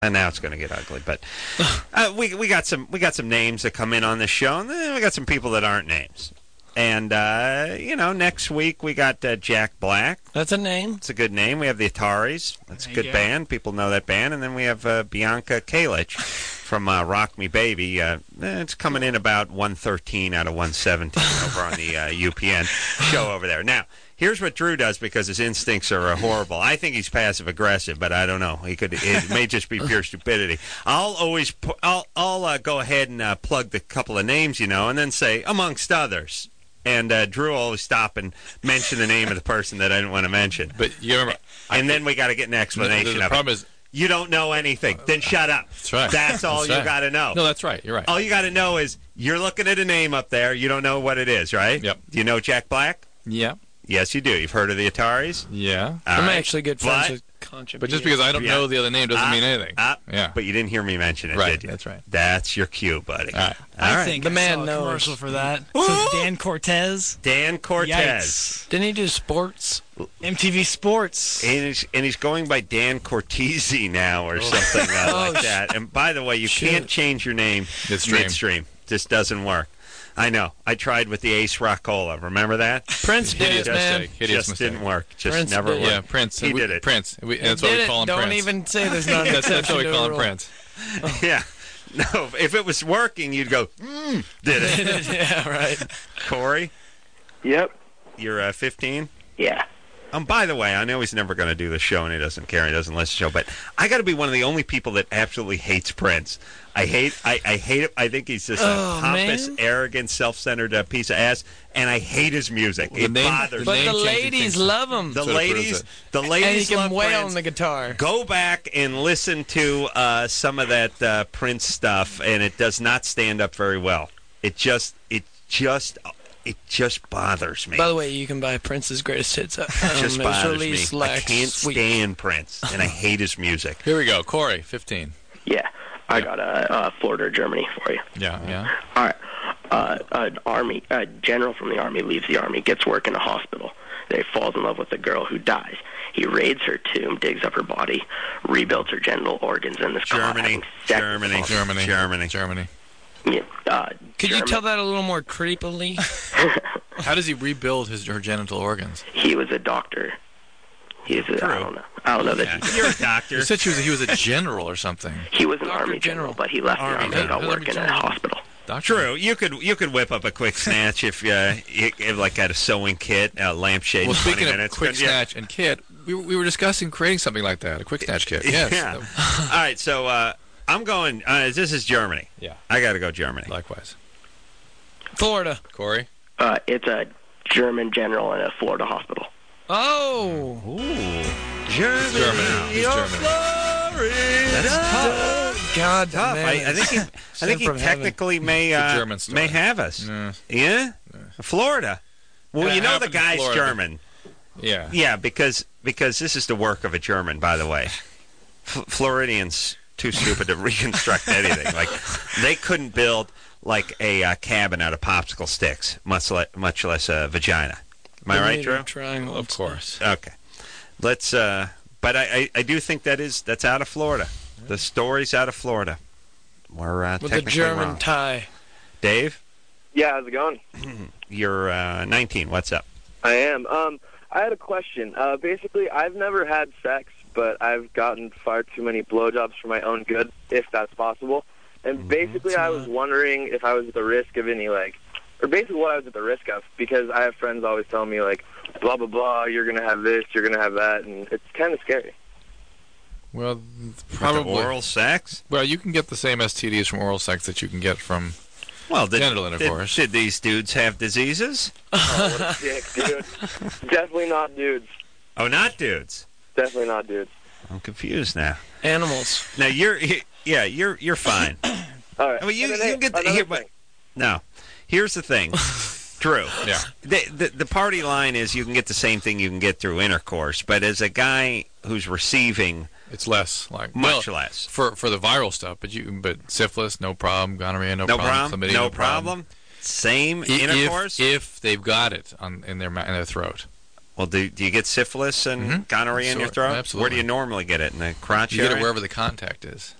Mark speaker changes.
Speaker 1: And now it's going to get ugly, but we got some names that come in on this show, and then we got some people that aren't names. And next week we got Jack Black.
Speaker 2: That's a name.
Speaker 1: It's a good name. We have the Ataris. That's a good band. People know that band. And then we have Bianca Kalic from Rock Me Baby. It's coming in about 113 out of 117 over on the UPN show over there. Now, here's what Drew does because his instincts are horrible. I think he's passive aggressive, but I don't know. It may just be pure stupidity. I'll go ahead and plug the couple of names, and then say amongst others. And Drew will always stop and mention the name of the person that I didn't want to mention.
Speaker 3: But you remember,
Speaker 1: then we got to get an explanation
Speaker 3: the
Speaker 1: of
Speaker 3: problem
Speaker 1: it.
Speaker 3: is,
Speaker 1: you don't know anything. Then shut up.
Speaker 3: That's right.
Speaker 1: That's all you got to know.
Speaker 3: No, that's right. You're right.
Speaker 1: All you got to know is you're looking at a name up there. You don't know what it is, right?
Speaker 3: Yep.
Speaker 1: Do you know Jack Black?
Speaker 3: Yeah.
Speaker 1: Yes, you do. You've heard of the Ataris?
Speaker 3: Yeah.
Speaker 2: I'm actually good friends with Concha.
Speaker 3: But just because I don't know the other name doesn't mean anything.
Speaker 1: Yeah. But you didn't hear me mention it, did you?
Speaker 3: That's right.
Speaker 1: That's your cue, buddy.
Speaker 3: All right.
Speaker 4: I think
Speaker 2: the
Speaker 4: I
Speaker 2: man
Speaker 4: saw a
Speaker 2: knows.
Speaker 4: commercial for that. So Dan Cortez.
Speaker 1: Dan Cortez.
Speaker 4: Yikes.
Speaker 2: Didn't he do sports?
Speaker 4: MTV Sports.
Speaker 1: And he's going by Dan Cortese now or something like that. And by the way, you can't change your name midstream. Just doesn't work. I know. I tried with the Ace Rockola. Remember that?
Speaker 2: Prince did it, man.
Speaker 1: Just didn't work. Just
Speaker 2: Prince
Speaker 1: never worked.
Speaker 3: Yeah, Prince.
Speaker 1: He did it.
Speaker 3: Prince. That's what we call him.
Speaker 2: Don't
Speaker 3: Prince.
Speaker 2: even say there's not an
Speaker 3: That's
Speaker 2: exception
Speaker 3: what we
Speaker 2: to
Speaker 3: call
Speaker 2: the
Speaker 3: him.
Speaker 2: rule.
Speaker 3: Prince.
Speaker 1: Yeah. No, if it was working, you'd go, did it.
Speaker 2: Yeah, right.
Speaker 1: Corey?
Speaker 5: Yep.
Speaker 1: You're 15?
Speaker 5: Yeah.
Speaker 1: By the way, I know he's never going to do the show, and he doesn't care. He doesn't listen to the show. But I got to be one of the only people that absolutely hates Prince. I hate him. I think he's just a pompous, arrogant, self-centered piece of ass, and I hate his music. It bothers me.
Speaker 2: But the ladies love him.
Speaker 1: The ladies
Speaker 2: and he can
Speaker 1: love
Speaker 2: wail
Speaker 1: Prince.
Speaker 2: on the guitar.
Speaker 1: Go back and listen to some of that Prince stuff, and it does not stand up very well. It just bothers me.
Speaker 2: By the way, you can buy Prince's greatest hits.
Speaker 1: It just bothers me. I can't
Speaker 2: week.
Speaker 1: stand Prince, and I hate his music.
Speaker 3: Here we go. Corey, 15.
Speaker 5: Yeah. I got a Florida or Germany for you.
Speaker 3: Yeah.
Speaker 5: All right. A general from the Army leaves the Army, gets work in a hospital. Then he falls in love with a girl who dies. He raids her tomb, digs up her body, rebuilds her genital organs, and this
Speaker 1: Germany.
Speaker 5: Yeah,
Speaker 2: Could you tell that a little more creepily?
Speaker 3: How does he rebuild her genital organs?
Speaker 5: He was a doctor. I don't know that.
Speaker 1: You're a doctor.
Speaker 3: You said he was a general or something.
Speaker 5: He was an Army general, but he left the Army and got work in a hospital.
Speaker 1: True. You could whip up a quick snatch if you like got a sewing kit, a lampshade.
Speaker 3: Well,
Speaker 1: in 20
Speaker 3: speaking of
Speaker 1: minutes.
Speaker 3: quick snatch and kit, we were discussing creating something like that, a quick snatch kit. Yes.
Speaker 1: Yeah. All right. So I'm going. This is Germany.
Speaker 3: Yeah.
Speaker 1: I got to go Germany.
Speaker 3: Likewise.
Speaker 2: Florida.
Speaker 3: Corey.
Speaker 5: It's a German general in a Florida hospital.
Speaker 2: Oh.
Speaker 1: Ooh. Germany.
Speaker 3: He's German.
Speaker 1: That's tough.
Speaker 2: God,
Speaker 1: Tough.
Speaker 2: man,
Speaker 1: I think he technically may have us. Yeah. Florida. Well,
Speaker 3: It
Speaker 1: you know the
Speaker 3: happened in
Speaker 1: guy's
Speaker 3: Florida.
Speaker 1: German.
Speaker 3: Yeah.
Speaker 1: Yeah, because this is the work of a German, by the way. Floridians too stupid to reconstruct anything. Like they couldn't build like a cabin out of popsicle sticks, much less a vagina. Am I right, Drew?
Speaker 2: Triangle.
Speaker 3: Of course.
Speaker 1: Okay. Let's. But I do think that's out of Florida. The story's out of Florida. We're
Speaker 2: With
Speaker 1: technically
Speaker 2: a German
Speaker 1: wrong.
Speaker 2: tie.
Speaker 1: Dave,
Speaker 5: Yeah, how's it going?
Speaker 1: you're 19. What's up?
Speaker 5: I am. I had a question. Basically, I've never had sex, but I've gotten far too many blowjobs for my own good, if that's possible. And basically, I was wondering if I was at the risk of any, or basically what I was at the risk of, because I have friends always telling me, blah, blah, blah, you're going to have this, you're going to have that, and it's kind of scary.
Speaker 3: Well, probably
Speaker 1: With the oral sex.
Speaker 3: Well, you can get the same STDs from oral sex that you can get from
Speaker 1: genital
Speaker 3: intercourse.
Speaker 1: Did these dudes have diseases?
Speaker 5: Oh, what a dick, dude. Definitely not dudes.
Speaker 1: Oh, not dudes.
Speaker 5: Definitely not dudes.
Speaker 1: I'm confused now.
Speaker 2: Animals.
Speaker 1: Now you're fine.
Speaker 5: All right.
Speaker 1: I mean, you
Speaker 5: And then,
Speaker 1: can get
Speaker 5: another
Speaker 1: here,
Speaker 5: thing.
Speaker 1: no. Here's the thing, Drew.
Speaker 3: Yeah.
Speaker 1: The party line is you can get the same thing you can get through intercourse, but as a guy who's receiving,
Speaker 3: It's less
Speaker 1: much less
Speaker 3: for the viral stuff, but syphilis, no problem. Gonorrhea, no problem. Chlamydia,
Speaker 1: no problem. Same intercourse
Speaker 3: if they've got it in their throat.
Speaker 1: Well, do you get syphilis and gonorrhea in your throat?
Speaker 3: Absolutely.
Speaker 1: Where do you normally get it? In the crotch
Speaker 3: You get
Speaker 1: area?
Speaker 3: it wherever the contact is.